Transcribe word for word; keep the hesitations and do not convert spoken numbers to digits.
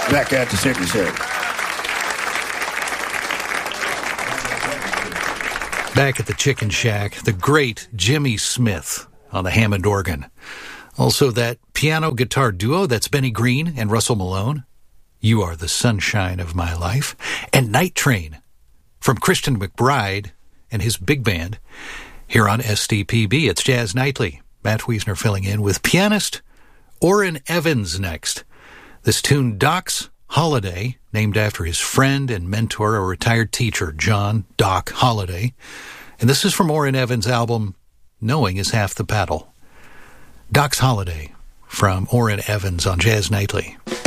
Back at the Chicken Shack. Back at the Chicken Shack, the great Jimmy Smith on the Hammond organ. Also that piano-guitar duo, that's Benny Green and Russell Malone. You Are the Sunshine of My Life. And Night Train from Christian McBride and his big band here on S T P B. It's Jazz Nightly. Matt Wiesner filling in with pianist Orrin Evans next. This tune, Doc's Holiday, named after his friend and mentor, a retired teacher, John Doc Holliday. And this is from Orrin Evans' album, Knowing is Half the Battle. Doc's Holiday from Orrin Evans on Jazz Nightly.